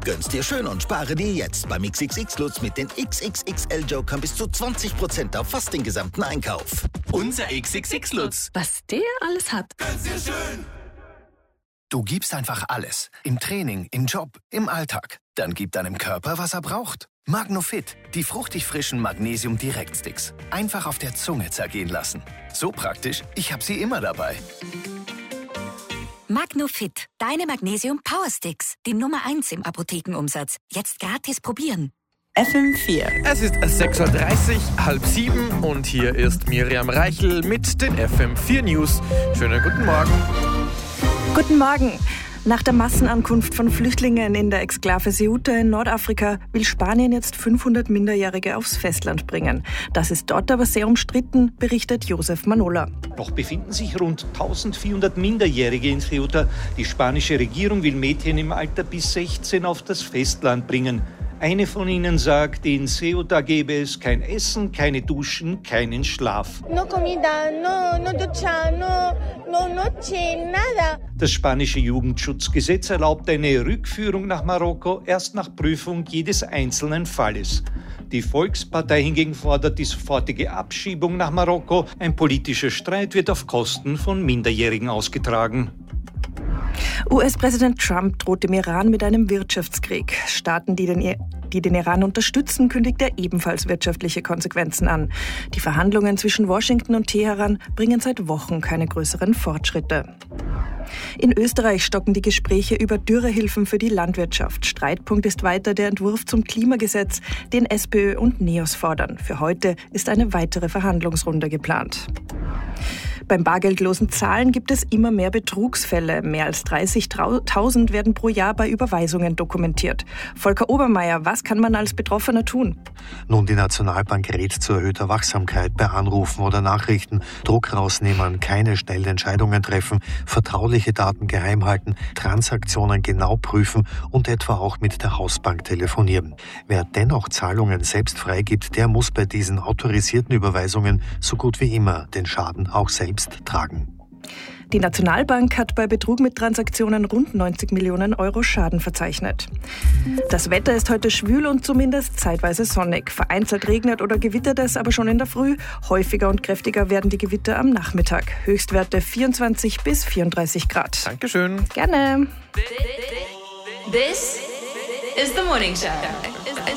Gönn's dir schön und spare dir jetzt beim XXX-Lutz mit den XXXL-Jokern bis zu 20% auf fast den gesamten Einkauf. Unser XXX-Lutz. Was der alles hat. Gönn's dir schön. Du gibst einfach alles. Im Training, im Job, im Alltag. Dann gib deinem Körper, was er braucht. Magnofit, die fruchtig frischen Magnesium-Direktsticks. Einfach auf der Zunge zergehen lassen. So praktisch, ich habe sie immer dabei. Magnofit, deine Magnesium-Power-Sticks. Die Nummer 1 im Apothekenumsatz. Jetzt gratis probieren. FM4. Es ist 6.30 Uhr, 6:30 und hier ist Miriam Reichel mit den FM4 News. Schönen guten Morgen. Guten Morgen. Nach der Massenankunft von Flüchtlingen in der Exklave Ceuta in Nordafrika will Spanien jetzt 500 Minderjährige aufs Festland bringen. Das ist dort aber sehr umstritten, berichtet Josef Manola. Noch befinden sich rund 1400 Minderjährige in Ceuta. Die spanische Regierung will Mädchen im Alter bis 16 auf das Festland bringen. Eine von ihnen sagt, in Ceuta gäbe es kein Essen, keine Duschen, keinen Schlaf. No comida, no ducha, no noche, nada. Das spanische Jugendschutzgesetz erlaubt eine Rückführung nach Marokko erst nach Prüfung jedes einzelnen Falles. Die Volkspartei hingegen fordert die sofortige Abschiebung nach Marokko. Ein politischer Streit wird auf Kosten von Minderjährigen ausgetragen. US-Präsident Trump droht dem Iran mit einem Wirtschaftskrieg. Staaten, die den Iran unterstützen, kündigt er ebenfalls wirtschaftliche Konsequenzen an. Die Verhandlungen zwischen Washington und Teheran bringen seit Wochen keine größeren Fortschritte. In Österreich stocken die Gespräche über Dürrehilfen für die Landwirtschaft. Streitpunkt ist weiter der Entwurf zum Klimagesetz, den SPÖ und NEOS fordern. Für heute ist eine weitere Verhandlungsrunde geplant. Beim bargeldlosen Zahlen gibt es immer mehr Betrugsfälle. Mehr als 30.000 werden pro Jahr bei Überweisungen dokumentiert. Volker Obermeier, was kann man als Betroffener tun? Nun, die Nationalbank rät zu erhöhter Wachsamkeit bei Anrufen oder Nachrichten, Druck rausnehmen, keine schnellen Entscheidungen treffen, vertrauliche Daten geheim halten, Transaktionen genau prüfen und etwa auch mit der Hausbank telefonieren. Wer dennoch Zahlungen selbst freigibt, der muss bei diesen autorisierten Überweisungen so gut wie immer den Schaden auch selbst tragen. Die Nationalbank hat bei Betrug mit Transaktionen rund 90 Millionen Euro Schaden verzeichnet. Das Wetter ist heute schwül und zumindest zeitweise sonnig. Vereinzelt regnet oder gewittert es aber schon in der Früh. Häufiger und kräftiger werden die Gewitter am Nachmittag. Höchstwerte 24 bis 34 Grad. Dankeschön. Gerne. This is the morning show.